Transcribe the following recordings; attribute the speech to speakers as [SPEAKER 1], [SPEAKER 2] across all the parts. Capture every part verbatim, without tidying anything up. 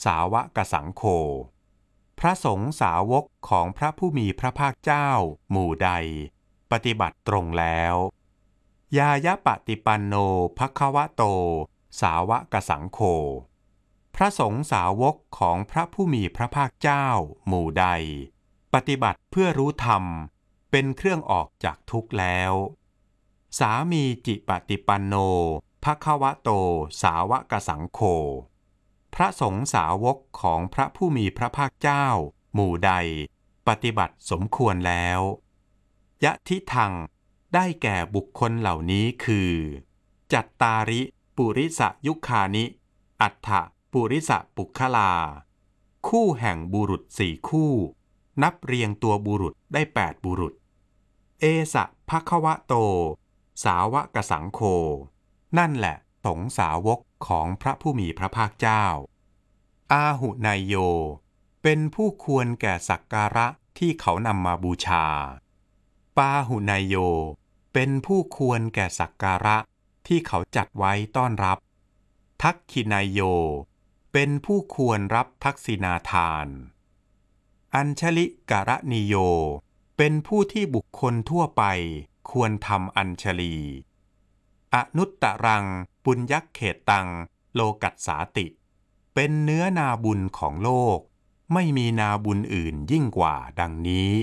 [SPEAKER 1] สาวกสังโฆพระสงฆ์สาวกของพระผู้มีพระภาคเจ้าหมู่ใดปฏิบัติตรงแล้วยายะปฏิปันโนภควโตสาวกสังโฆพระสงฆ์สาวกของพระผู้มีพระภาคเจ้าหมู่ใดปฏิบัติเพื่อรู้ธรรมเป็นเครื่องออกจากทุกข์แล้วสามีจิปฏิปันโนภควโตสาวกสังโฆพระสงฆ์สาวกของพระผู้มีพระภาคเจ้าหมู่ใดปฏิบัติสมควรแล้วยะทิทังได้แก่บุคคลเหล่านี้คือจัตตาริปุริสยุคานิอัฏฐปุริสปุคลาคู่แห่งบุรุษสี่คู่นับเรียงตัวบุรุษได้แปดบุรุษเอสะภควโตสาวกสังโฆนั่นแหละสงฆ์สาวกของพระผู้มีพระภาคเจ้าอาหุนายโยเป็นผู้ควรแก่สักการะที่เขานำมาบูชาปาหุนายโยเป็นผู้ควรแก่สักการะที่เขาจัดไว้ต้อนรับทักขินายโยเป็นผู้ควรรับทักษิณาทานอัญชลิกรณิโยเป็นผู้ที่บุคคลทั่วไปควรทำอัญชลีอนุตตรังปุญญเขตตังโลกัสสาติเป็นเนื้อนาบุญของโลกไม่มีนาบุญอื่นยิ่งกว่าดังนี้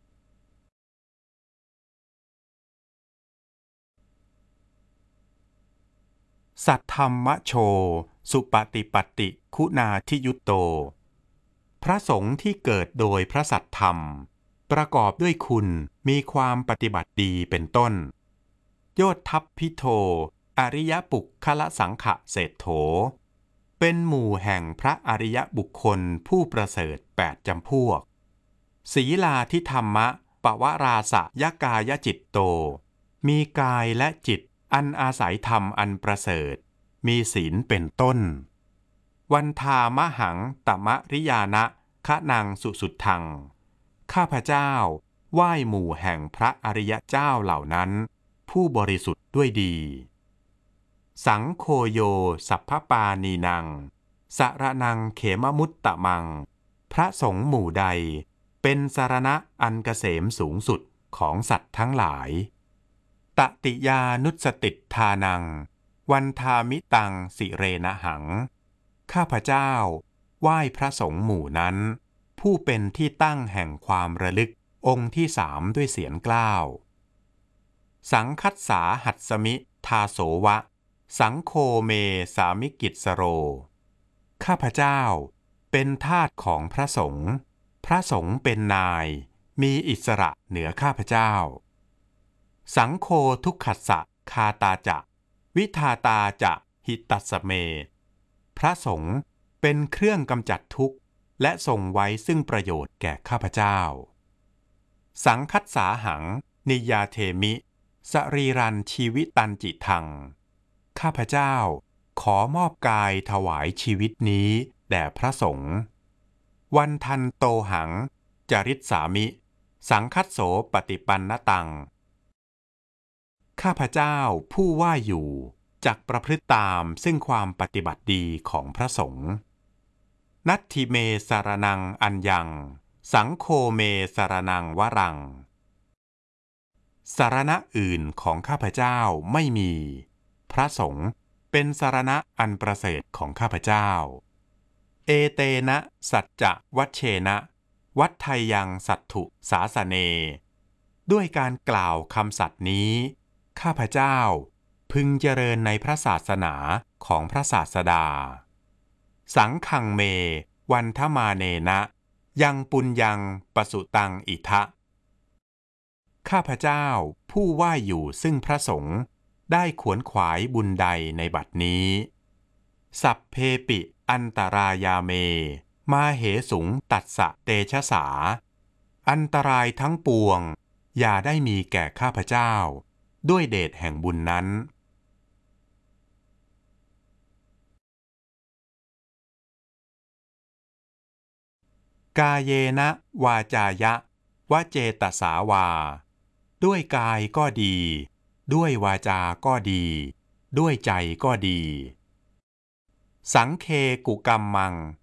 [SPEAKER 1] สัทธัมมโชสุปฏิปัตติคุณาทิยุตโตพระสงฆ์ที่เกิดโดยพระสัทธรรมประกอบด้วยคุณมีความปฏิบัติดีเป็นต้นโยทัพพิโทอริยปุคคละสังขะเศรษโถเป็นหมู่แห่งพระอริยบุคคลผู้ประเสริฐแปดจำพวกศีลาทิธรรมะปวราสะยกายจิตโตมีกายและจิตอันอาศัยธรรมอันประเสริฐมีศีลเป็นต้นวันทามหังตมริยานะคะนังสุสุดทังข้าพเจ้าไหว้หมู่แห่งพระอริยเจ้าเหล่านั้นผู้บริสุทธิ์ด้วยดีสังโฆโยสัพพปานีนังสรนังเขมมุตตะมังพระสงฆ์หมู่ใดเป็นสรณะอันเกษมสูงสุดของสัตว์ทั้งหลายตติยานุสติทานังวันทามิตังสิเรนะหังข้าพเจ้าไหว้พระสงฆ์หมู่นั้นผู้เป็นที่ตั้งแห่งความระลึกองค์ที่สามด้วยเสียงกล้าวสังคัสสาหัสสมิทาโสวะสังโฆเมสามิกิจสโรข้าพเจ้าเป็นทาสของพระสงฆ์พระสงฆ์เป็นนายมีอิสระเหนือข้าพเจ้าสังโฆทุกขัสสะคาตาจะวิทาตาจะหิตัสสเมพระสงฆ์เป็นเครื่องกำจัดทุกข์และทรงไว้ซึ่งประโยชน์แก่ข้าพเจ้าสังคัสสาหังนิยาเทมิสรีรันชีวิตันจิทังข้าพเจ้าขอมอบกายถวายชีวิตนี้แด่พระสงฆ์วันทันโตหังจริตสามิสังคัสโสปฏิปันนตังข้าพเจ้าผู้ว่าอยู่จักประพฤติตามซึ่งความปฏิบัติดีของพระสงฆ์นัตถิเมสารนังอัญญังสังโฆเมสารนังวรังสารณะอื่นของข้าพเจ้าไม่มีพระสงฆ์เป็นสารณะอันประเสริฐของข้าพเจ้าเอเตนะสัจจะวัชเชนะวัฏไทยังสัตถุสาสเนด้วยการกล่าวคำสัตย์นี้ข้าพเจ้าพึงเจริญในพระศาสนาของพระศาสดาสังฆังเมวันทมาเนนะยังปุญญังปสุตังอิทะข้าพเจ้าผู้ว่าอยู่ซึ่งพระสงฆ์ได้ขวนขวายบุญใดในบัดนี้สัพเพปิอันตรายาเมมาเหสุงตัสสะเตชะสาอันตรายทั้งปวงอย่าได้มีแก่ข้าพเจ้าด้วยเดชแห่งบุญนั้นกาเยนะวาจายะวเจตสาวาด้วยกายก็ดีด้วยวาจาก็ดีด้วยใจก็ดีสังเคกุกรรมมัง